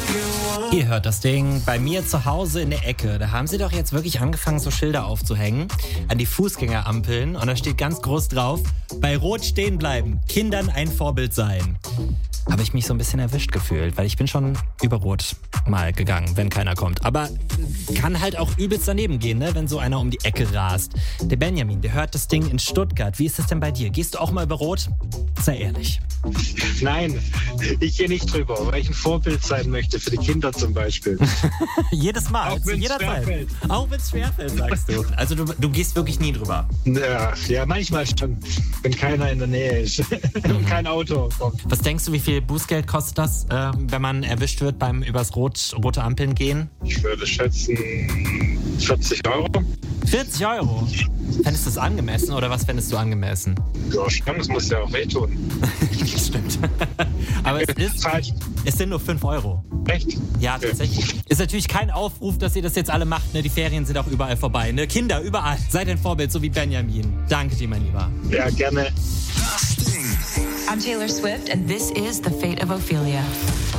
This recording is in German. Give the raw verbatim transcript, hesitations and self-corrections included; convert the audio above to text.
Ihr hört das Ding bei mir zu Hause in der Ecke. Da haben sie doch jetzt wirklich angefangen, so Schilder aufzuhängen an die Fußgängerampeln. Und da steht ganz groß drauf, bei Rot stehen bleiben, Kindern ein Vorbild sein. Habe ich mich so ein bisschen erwischt gefühlt, weil ich bin schon über Rot mal gegangen, wenn keiner kommt. Aber kann halt auch übelst daneben gehen, ne, wenn so einer um die Ecke rast. Der Benjamin, der hört das Ding in Stuttgart. Wie ist das denn bei dir? Gehst du auch mal über Rot? Sei ehrlich. Nein, ich gehe nicht drüber, weil ich ein Vorbild sein möchte für die Kinder zum Beispiel. Jedes Mal, Auch zu wenn's jeder Zeit. schwerfällt. Auch wenn es schwerfällt, sagst du. Also du, du gehst wirklich nie drüber. Ja, ja, manchmal schon, wenn keiner in der Nähe ist und kein Auto kommt. Was denkst du, wie viel Bußgeld kostet das, äh, wenn man erwischt wird beim übers Rot, rote Ampeln gehen? Ich würde schätzen vierzig Euro. vierzig Euro? Fändest du es angemessen oder was fändest du angemessen? Ja, schon, das muss ja auch wehtun. Stimmt. Aber es, ist, Falsch. es sind nur fünf Euro. Echt? Ja, tatsächlich. Ist natürlich kein Aufruf, dass ihr das jetzt alle macht. Ne? Die Ferien sind auch überall vorbei. Ne? Kinder, überall. Seid ein Vorbild, so wie Benjamin. Danke dir, mein Lieber. Ja, gerne. I'm Taylor Swift, and this is The Fate of Ophelia.